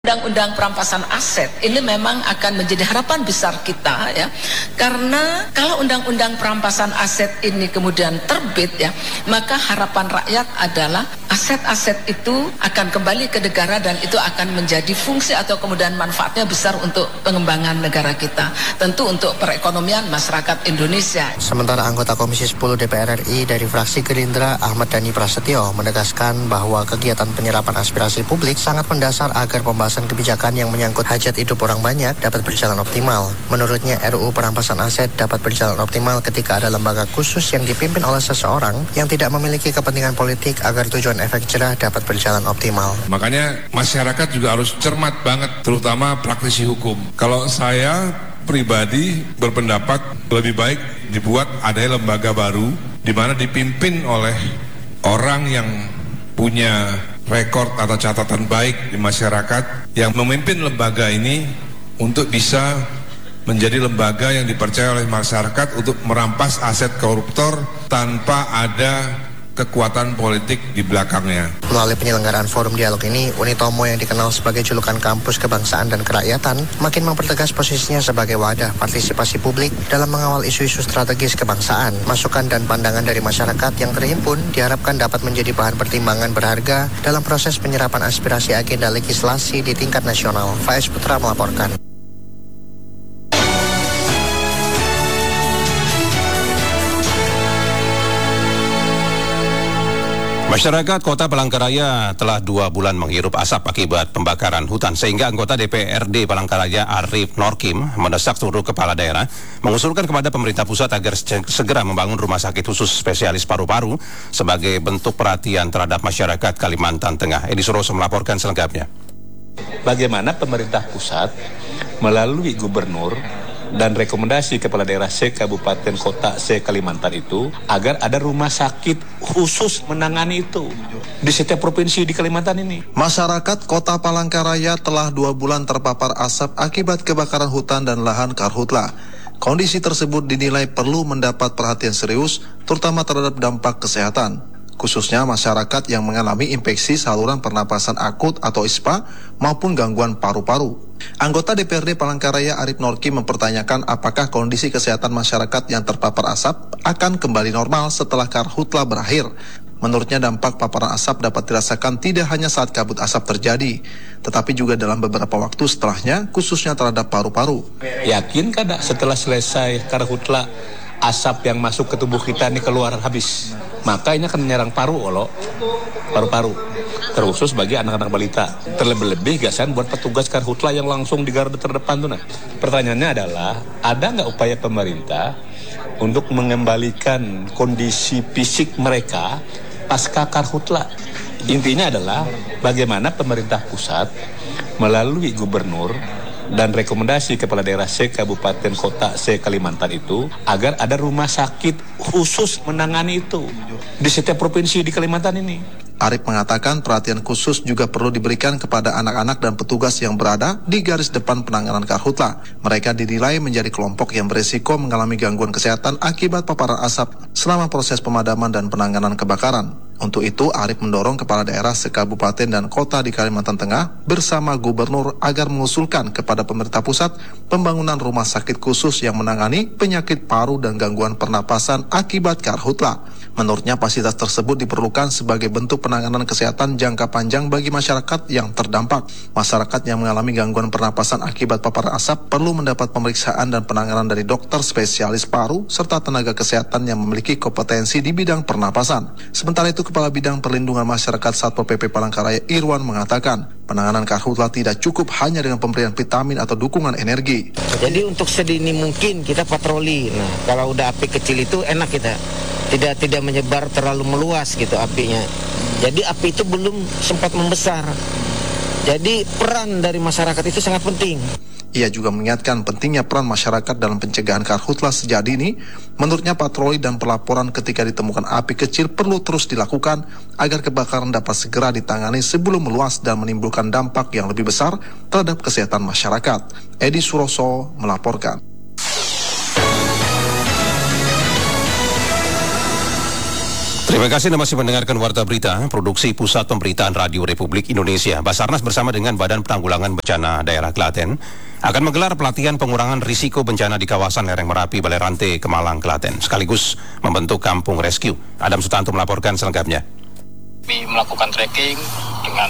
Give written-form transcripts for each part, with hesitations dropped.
Undang-undang perampasan aset ini memang akan menjadi harapan besar kita ya, karena kalau undang-undang perampasan aset ini kemudian terbit ya, maka harapan rakyat adalah aset-aset itu akan kembali ke negara dan itu akan menjadi fungsi atau kemudian manfaatnya besar untuk pengembangan negara kita, tentu untuk perekonomian masyarakat Indonesia. Sementara anggota Komisi 10 DPR RI dari fraksi Gerindra Ahmad Dhani Prasetyo menegaskan bahwa kegiatan penyerapan aspirasi publik sangat mendasar agar pembahasan kebijakan yang menyangkut hajat hidup orang banyak dapat berjalan optimal. Menurutnya RUU perampasan aset dapat berjalan optimal ketika ada lembaga khusus yang dipimpin oleh seseorang yang tidak memiliki kepentingan politik agar tujuan efek jerah dapat berjalan optimal. Makanya masyarakat juga harus cermat banget, terutama praktisi hukum. Kalau saya pribadi berpendapat lebih baik dibuat ada lembaga baru di mana dipimpin oleh orang yang punya rekor atau catatan baik di masyarakat yang memimpin lembaga ini untuk bisa menjadi lembaga yang dipercaya oleh masyarakat untuk merampas aset koruptor tanpa ada kekuatan politik di belakangnya. Melalui penyelenggaraan forum dialog ini, Unitomo yang dikenal sebagai julukan kampus kebangsaan dan kerakyatan makin mempertegas posisinya sebagai wadah partisipasi publik dalam mengawal isu-isu strategis kebangsaan. Masukan dan pandangan dari masyarakat yang terhimpun diharapkan dapat menjadi bahan pertimbangan berharga dalam proses penyerapan aspirasi agenda legislasi di tingkat nasional. Faiz Putra melaporkan. Masyarakat Kota Palangkaraya telah 2 bulan menghirup asap akibat pembakaran hutan, sehingga anggota DPRD Palangkaraya Arif Norkim mendesak seluruh kepala daerah mengusulkan kepada pemerintah pusat agar segera membangun rumah sakit khusus spesialis paru-paru sebagai bentuk perhatian terhadap masyarakat Kalimantan Tengah. Edi Suroso melaporkan selengkapnya. Bagaimana pemerintah pusat melalui gubernur dan rekomendasi kepala daerah se-kabupaten kota se-Kalimantan itu agar ada rumah sakit khusus menangani itu di setiap provinsi di Kalimantan ini. Masyarakat Kota Palangkaraya telah 2 bulan terpapar asap akibat kebakaran hutan dan lahan karhutla. Kondisi tersebut dinilai perlu mendapat perhatian serius, terutama terhadap dampak kesehatan, khususnya masyarakat yang mengalami infeksi saluran pernapasan akut atau ISPA maupun gangguan paru-paru. Anggota DPRD Palangkaraya Arif Norkim mempertanyakan apakah kondisi kesehatan masyarakat yang terpapar asap akan kembali normal setelah karhutla berakhir. Menurutnya dampak paparan asap dapat dirasakan tidak hanya saat kabut asap terjadi, tetapi juga dalam beberapa waktu setelahnya, khususnya terhadap paru-paru. Yakin kada setelah selesai karhutla asap yang masuk ke tubuh kita ini keluar habis, maka ini akan menyerang paru-paru terkhusus bagi anak-anak balita. Terlebih-lebih gasan buat petugas karhutla yang langsung di garda terdepan tuh. Nah, pertanyaannya adalah ada nggak upaya pemerintah untuk mengembalikan kondisi fisik mereka pasca karhutla? Intinya adalah bagaimana pemerintah pusat melalui gubernur dan rekomendasi kepala daerah se-kabupaten kota se-Kalimantan itu agar ada rumah sakit khusus menangani itu di setiap provinsi di Kalimantan ini. Arif mengatakan perhatian khusus juga perlu diberikan kepada anak-anak dan petugas yang berada di garis depan penanganan karhutla. Mereka dinilai menjadi kelompok yang berisiko mengalami gangguan kesehatan akibat paparan asap selama proses pemadaman dan penanganan kebakaran. Untuk itu, Arif mendorong kepala daerah sekabupaten dan kota di Kalimantan Tengah bersama gubernur agar mengusulkan kepada pemerintah pusat pembangunan rumah sakit khusus yang menangani penyakit paru dan gangguan pernapasan akibat karhutla. Menurutnya fasilitas tersebut diperlukan sebagai bentuk penanganan kesehatan jangka panjang bagi masyarakat yang terdampak. Masyarakat yang mengalami gangguan pernapasan akibat paparan asap perlu mendapat pemeriksaan dan penanganan dari dokter spesialis paru serta tenaga kesehatan yang memiliki kompetensi di bidang pernapasan. Sementara itu, Kepala Bidang Perlindungan Masyarakat Satpol PP Palangkaraya Irwan mengatakan penanganan karhutla tidak cukup hanya dengan pemberian vitamin atau dukungan energi. Jadi untuk sedini mungkin kita patroli. Nah, kalau udah api kecil itu enak kita. Tidak menyebar terlalu meluas gitu apinya. Jadi api itu belum sempat membesar. Jadi peran dari masyarakat itu sangat penting. Ia juga mengingatkan pentingnya peran masyarakat dalam pencegahan karhutla sejak dini. Menurutnya patroli dan pelaporan ketika ditemukan api kecil perlu terus dilakukan agar kebakaran dapat segera ditangani sebelum meluas dan menimbulkan dampak yang lebih besar terhadap kesehatan masyarakat. Edi Suroso melaporkan. Terima kasih Anda masih mendengarkan Warta Berita, produksi Pusat Pemberitaan Radio Republik Indonesia. Basarnas bersama dengan Badan Penanggulangan Bencana Daerah Klaten akan menggelar pelatihan pengurangan risiko bencana di kawasan lereng Merapi, Balerante, Kemalang, Klaten, sekaligus membentuk kampung rescue. Adam Sutanto melaporkan selengkapnya. Kami melakukan tracking dengan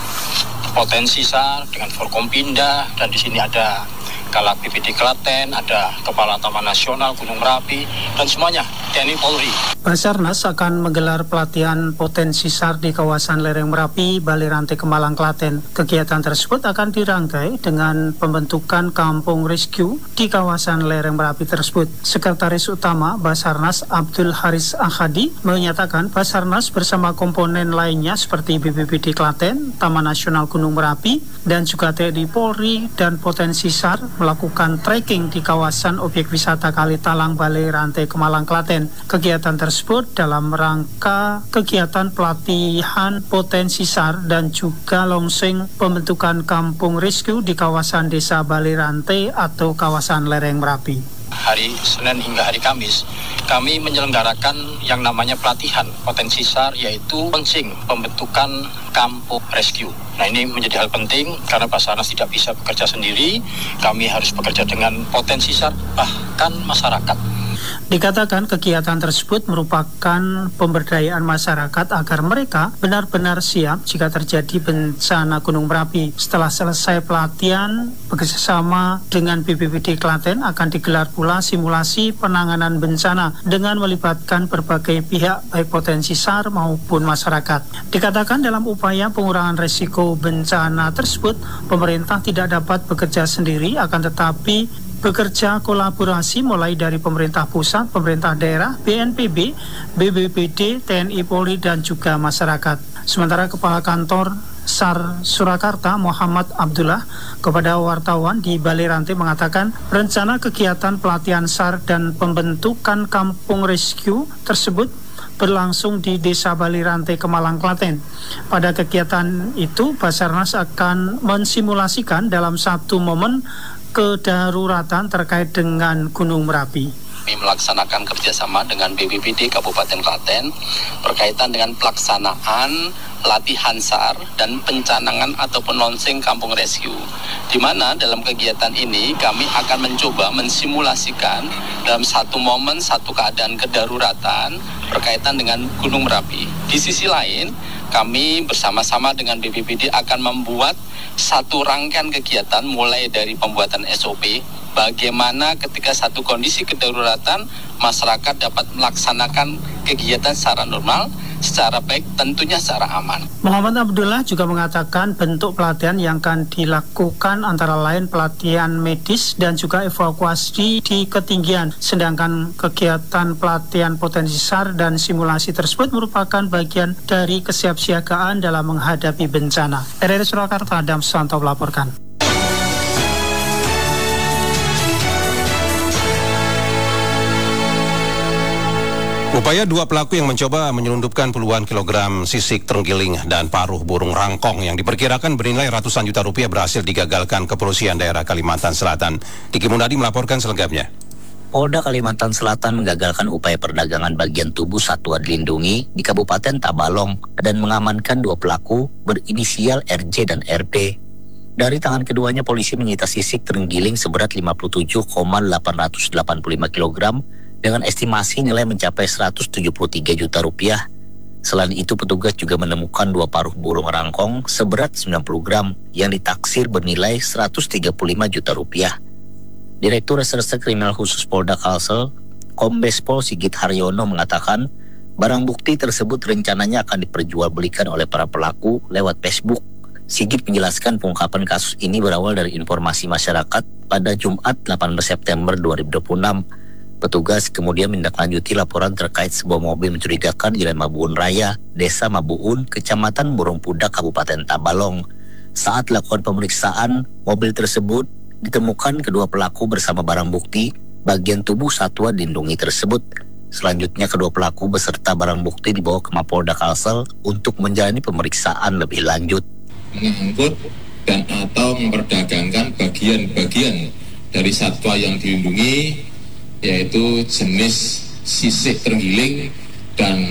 potensi SAR, dengan Forkompinda, dan di sini ada Kalak BPD Klaten, ada Kepala Taman Nasional Gunung Merapi, dan semuanya TNI Polri. Basarnas akan menggelar pelatihan potensi SAR di kawasan lereng Merapi, Balerante, Kemalang, Klaten. Kegiatan tersebut akan dirangkai dengan pembentukan kampung rescue di kawasan lereng Merapi tersebut. Sekretaris Utama Basarnas Abdul Haris Ahadi menyatakan Basarnas bersama komponen lainnya seperti BPBD Klaten, Taman Nasional Gunung Merapi, dan juga TNI Polri dan potensi SAR melakukan tracking di kawasan objek wisata Kalitalang, Balerante, Kemalang, Klaten. Kegiatan tersebut dalam rangka kegiatan pelatihan potensi SAR dan juga launching pembentukan kampung rescue di kawasan desa Balerante atau kawasan lereng Merapi. Hari Senin hingga hari Kamis, kami menyelenggarakan yang namanya pelatihan potensi SAR, yaitu launching pembentukan kampung rescue. Nah, ini menjadi hal penting karena Basarnas tidak bisa bekerja sendiri, kami harus bekerja dengan potensi SAR, bahkan masyarakat. Dikatakan kegiatan tersebut merupakan pemberdayaan masyarakat agar mereka benar-benar siap jika terjadi bencana Gunung Merapi. Setelah selesai pelatihan, bekerjasama dengan BPBD Klaten akan digelar pula simulasi penanganan bencana dengan melibatkan berbagai pihak baik potensi SAR maupun masyarakat. Dikatakan dalam upaya pengurangan risiko bencana tersebut, pemerintah tidak dapat bekerja sendiri, akan tetapi bekerja kolaborasi mulai dari pemerintah pusat, pemerintah daerah, BNPB, BBBD, TNI Polri, dan juga masyarakat. Sementara Kepala Kantor SAR Surakarta Muhammad Abdullah kepada wartawan di Balerante mengatakan rencana kegiatan pelatihan SAR dan pembentukan kampung rescue tersebut berlangsung di Desa Balerante, Kemalang, Klaten. Pada kegiatan itu, Basarnas akan mensimulasikan dalam satu momen kedaruratan terkait dengan Gunung Merapi. Kami melaksanakan kerjasama dengan BPBD Kabupaten Klaten berkaitan dengan pelaksanaan latihan SAR dan pencanangan ataupun launching kampung rescue, di mana dalam kegiatan ini kami akan mencoba mensimulasikan dalam satu momen satu keadaan kedaruratan berkaitan dengan Gunung Merapi. Di sisi lain, kami bersama-sama dengan BPBD akan membuat satu rangkaian kegiatan mulai dari pembuatan SOP, bagaimana ketika satu kondisi kedaruratan masyarakat dapat melaksanakan kegiatan secara normal, secara baik, tentunya secara aman. Muhammad Abdullah juga mengatakan bentuk pelatihan yang akan dilakukan antara lain pelatihan medis dan juga evakuasi di ketinggian. Sedangkan kegiatan pelatihan potensi SAR dan simulasi tersebut merupakan bagian dari kesiapsiagaan dalam menghadapi bencana. RRI Surakarta, Adam Sutanto melaporkan. Upaya dua pelaku yang mencoba menyelundupkan puluhan kilogram sisik terenggiling dan paruh burung rangkong yang diperkirakan bernilai ratusan juta rupiah berhasil digagalkan Kepolisian Daerah Kalimantan Selatan. Diki Munadi melaporkan selengkapnya. Polda Kalimantan Selatan menggagalkan upaya perdagangan bagian tubuh satwa dilindungi di Kabupaten Tabalong dan mengamankan dua pelaku berinisial RJ dan RP. Dari tangan keduanya, polisi menyita sisik terenggiling seberat 57,885 kg dengan estimasi nilai mencapai 173 juta rupiah. Selain itu, petugas juga menemukan dua paruh burung rangkong seberat 90 gram yang ditaksir bernilai 135 juta rupiah. Direktur Reserse Kriminal Khusus Polda Kalsel, Kombes Pol Sigit Haryono mengatakan, barang bukti tersebut rencananya akan diperjualbelikan oleh para pelaku lewat Facebook. Sigit menjelaskan pengungkapan kasus ini berawal dari informasi masyarakat pada Jumat 18 September 2026. Petugas kemudian menindaklanjuti laporan terkait sebuah mobil mencurigakan di Jalan Mabuun Raya, Desa Mabuun, Kecamatan Burung Pudak, Kabupaten Tabalong. Saat dilakukan pemeriksaan, mobil tersebut ditemukan kedua pelaku bersama barang bukti bagian tubuh satwa dilindungi tersebut. Selanjutnya kedua pelaku beserta barang bukti dibawa ke Mapolda Kalsel untuk menjalani pemeriksaan lebih lanjut. Mengangkut dan atau memperdagangkan bagian-bagian dari satwa yang dilindungi, yaitu jenis sisik terenggiling dan paruh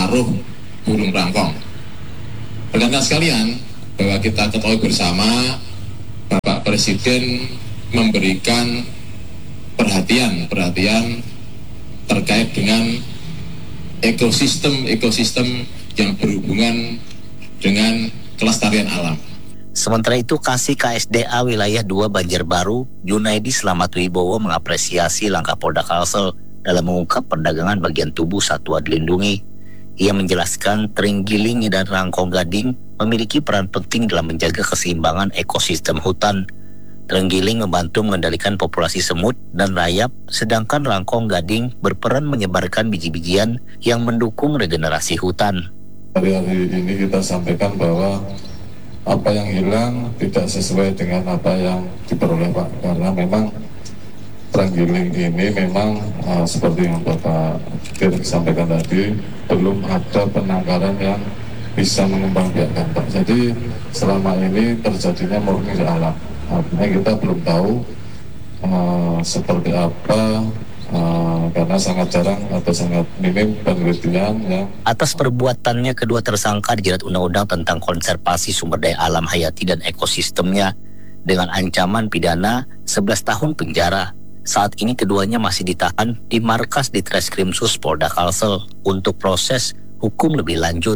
taruh burung rangkong. Rekan-rekan sekalian, bahwa kita ketahui bersama Bapak Presiden memberikan perhatian terkait dengan ekosistem yang berhubungan dengan kelestarian alam. Sementara itu, Kasih KSDA Wilayah 2 Banjarbaru, Junaidi Slamet Wibowo mengapresiasi langkah Polda Kalsel dalam mengungkap perdagangan bagian tubuh satwa dilindungi. Ia menjelaskan terenggiling dan rangkong gading memiliki peran penting dalam menjaga keseimbangan ekosistem hutan. Terenggiling membantu mengendalikan populasi semut dan rayap, sedangkan rangkong gading berperan menyebarkan biji-bijian yang mendukung regenerasi hutan. Hari ini kita sampaikan bahwa apa yang hilang tidak sesuai dengan apa yang diperoleh Pak, karena memang terenggiling ini memang seperti yang Bapak sampaikan tadi, belum ada penangkaran yang bisa mengembangbiakkan Pak. Jadi selama ini terjadinya murni di alam. Artinya kita belum tahu seperti apa, karena sangat jarang atau sangat minim penelitian yang... Atas perbuatannya, kedua tersangka dijerat Undang-Undang tentang Konservasi Sumber Daya Alam Hayati dan Ekosistemnya dengan ancaman pidana 11 tahun penjara. Saat ini keduanya masih ditahan di markas Ditreskrimsus Polda Kalsel untuk proses hukum lebih lanjut.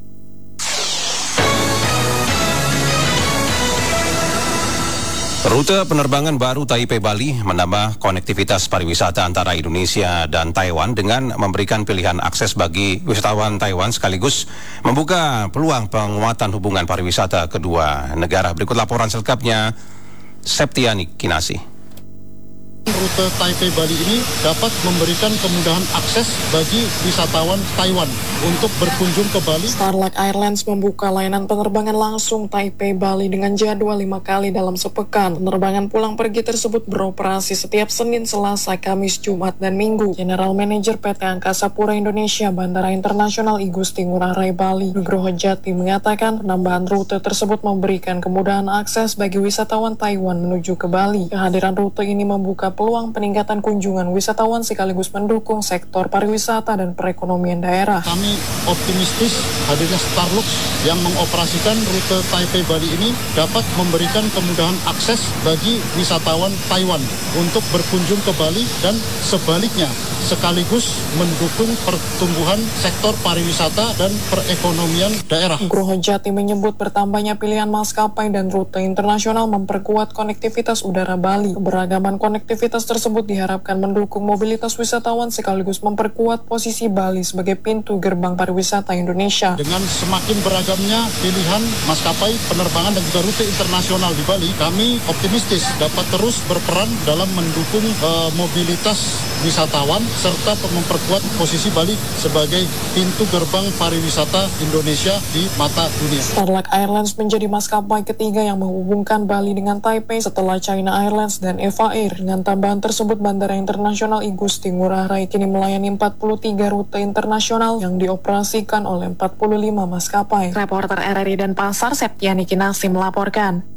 Rute penerbangan baru Taipei-Bali menambah konektivitas pariwisata antara Indonesia dan Taiwan dengan memberikan pilihan akses bagi wisatawan Taiwan sekaligus membuka peluang penguatan hubungan pariwisata kedua negara. Berikut laporan selengkapnya, Septiani Kinasi. Rute Taipei-Bali ini dapat memberikan kemudahan akses bagi wisatawan Taiwan untuk berkunjung ke Bali. Starlux Airlines membuka layanan penerbangan langsung Taipei-Bali dengan jadwal 5 kali dalam sepekan. Penerbangan pulang pergi tersebut beroperasi setiap Senin, Selasa, Kamis, Jumat, dan Minggu. General Manager PT Angkasa Pura Indonesia Bandara Internasional I Gusti Ngurah Rai Bali, Nugroho Jati, mengatakan penambahan rute tersebut memberikan kemudahan akses bagi wisatawan Taiwan menuju ke Bali. Kehadiran rute ini membuka peluang peningkatan kunjungan wisatawan sekaligus mendukung sektor pariwisata dan perekonomian daerah. Kami optimistis hadirnya Starlux yang mengoperasikan rute Taipei-Bali ini dapat memberikan kemudahan akses bagi wisatawan Taiwan untuk berkunjung ke Bali dan sebaliknya, sekaligus mendukung pertumbuhan sektor pariwisata dan perekonomian daerah. Nugroho Jati menyebut bertambahnya pilihan maskapai dan rute internasional memperkuat konektivitas udara Bali. Keberagaman konektivitas tersebut diharapkan mendukung mobilitas wisatawan sekaligus memperkuat posisi Bali sebagai pintu gerbang pariwisata Indonesia. Dengan semakin beragamnya pilihan maskapai penerbangan dan juga rute internasional di Bali, kami optimistis dapat terus berperan dalam mendukung mobilitas wisatawan serta memperkuat posisi Bali sebagai pintu gerbang pariwisata Indonesia di mata dunia. Starlux Airlines menjadi maskapai ketiga yang menghubungkan Bali dengan Taipei setelah China Airlines dan Eva Air. Dengan tambahan tersebut, Bandara Internasional I Gusti Ngurah Rai kini melayani 43 rute internasional yang dioperasikan oleh 45 maskapai. Reporter RRI Denpasar, Septiani Kinasi melaporkan.